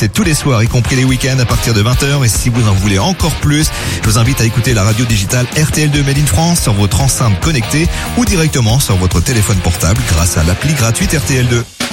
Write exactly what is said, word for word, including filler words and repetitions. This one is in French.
c'est tous les soirs, y compris les week-ends à partir de vingt heures. Et si vous en voulez encore plus, je vous invite à écouter la radio digitale R T L deux Made in France sur votre enceinte connectée ou directement sur votre téléphone portable grâce à l'appli gratuite R T L deux.